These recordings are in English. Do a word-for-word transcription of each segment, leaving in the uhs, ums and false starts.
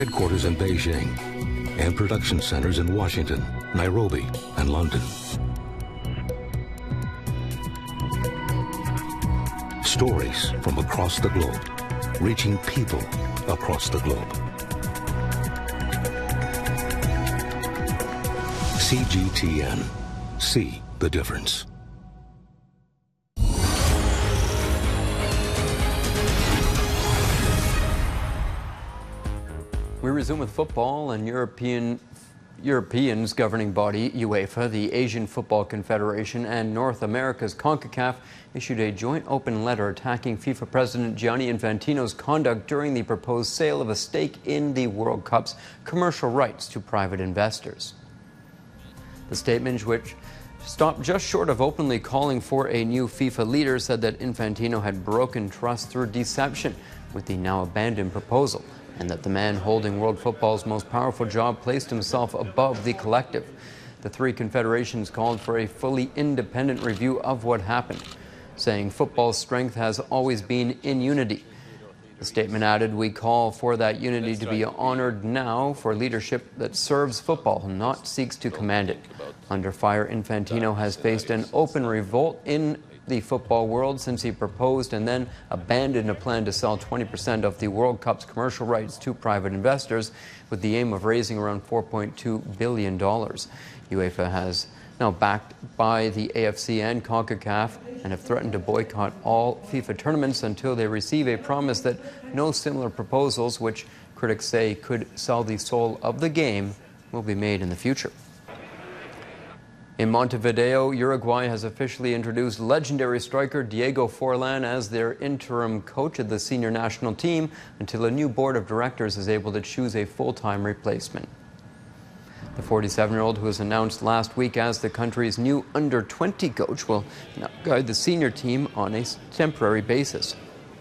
Headquarters in Beijing and production centers in Washington, Nairobi, and London. Stories from across the globe, reaching people across the globe. C G T N. See the difference. We resume with football, and European Europeans governing body UEFA, the Asian Football Confederation, and North America's CONCACAF issued a joint open letter attacking FIFA President Gianni Infantino's conduct during the proposed sale of a stake in the World Cup's commercial rights to private investors. The statement, which stopped just short of openly calling for a new FIFA leader, said that Infantino had broken trust through deception with the now abandoned proposal, and that the man holding world football's most powerful job placed himself above the collective. The three confederations called for a fully independent review of what happened, saying football's strength has always been in unity. The statement added, "We call for that unity to be honored now for leadership that serves football, not seeks to command it." Under fire, Infantino has faced an open revolt in the football world since he proposed and then abandoned a plan to sell twenty percent of the World Cup's commercial rights to private investors with the aim of raising around four point two billion dollars. UEFA has now backed by the A F C and CONCACAF and have threatened to boycott all FIFA tournaments until they receive a promise that no similar proposals, which critics say could sell the soul of the game, will be made in the future. In Montevideo, Uruguay has officially introduced legendary striker Diego Forlán as their interim coach of the senior national team until a new board of directors is able to choose a full-time replacement. The forty-seven-year-old, who was announced last week as the country's new under twenty coach, will now guide the senior team on a temporary basis.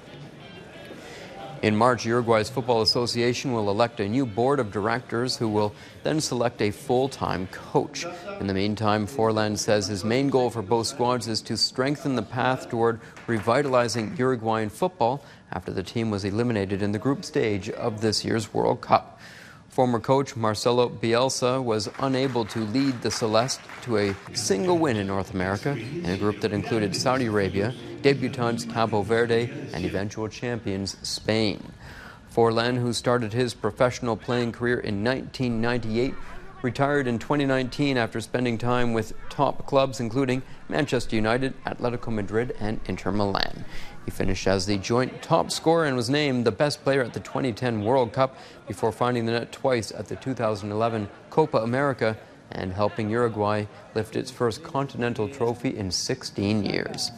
In March, Uruguay's Football Association will elect a new board of directors who will then select a full-time coach. In the meantime, Forlán says his main goal for both squads is to strengthen the path toward revitalizing Uruguayan football after the team was eliminated in the group stage of this year's World Cup. Former coach Marcelo Bielsa was unable to lead the Celeste to a single win in North America in a group that included Saudi Arabia, debutants Cabo Verde, and eventual champions Spain. Forlán, who started his professional playing career in nineteen ninety-eight, retired in twenty nineteen after spending time with top clubs including Manchester United, Atletico Madrid, and Inter Milan. He finished as the joint top scorer and was named the best player at the twenty ten World Cup before finding the net twice at the two thousand eleven Copa America and helping Uruguay lift its first continental trophy in sixteen years.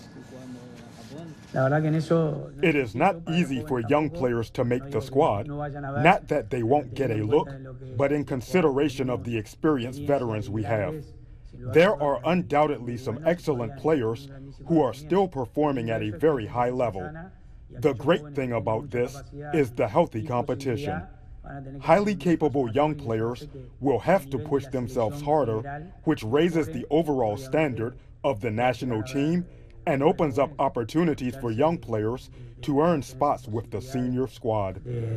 It is not easy for young players to make the squad. Not that they won't get a look, but in consideration of the experienced veterans we have. There are undoubtedly some excellent players who are still performing at a very high level. The great thing about this is the healthy competition. Highly capable young players will have to push themselves harder, which raises the overall standard of the national team and opens up opportunities for young players to earn spots with the senior squad.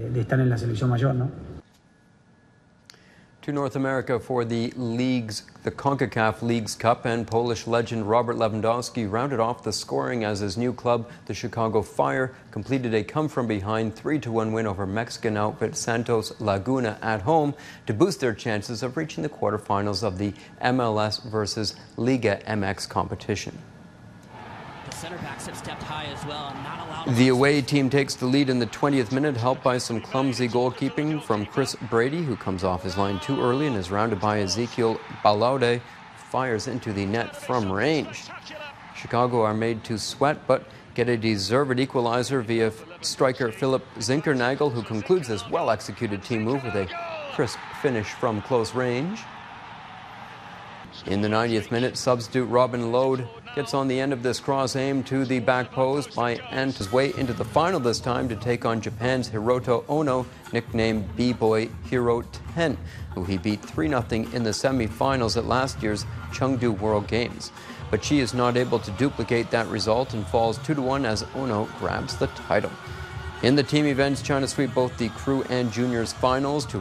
To North America for the leagues, the CONCACAF Leagues Cup, and Polish legend Robert Lewandowski rounded off the scoring as his new club, the Chicago Fire, completed a come-from-behind three to one win over Mexican outfit Santos Laguna at home to boost their chances of reaching the quarterfinals of the M L S versus Liga M X competition. The center backs have stepped high as well and not allowed. The away team takes the lead in the twentieth minute, helped by some clumsy goalkeeping from Chris Brady, who comes off his line too early and is rounded by Ezekiel Balaude, who fires into the net from range. Chicago are made to sweat, but get a deserved equalizer via striker Philip Zinkernagel, who concludes this well-executed team move with a crisp finish from close range. In the ninetieth minute, substitute Robin Lode gets on the end of this cross aimed to the back post by Ant his way into the final this time to take on Japan's Hiroto Ono, nicknamed B-Boy Hero ten, who he beat three nothing in the semi-finals at last year's Chengdu World Games. But she is not able to duplicate that result and falls two to one as Ono grabs the title. In the team events, China sweep both the crew and juniors finals to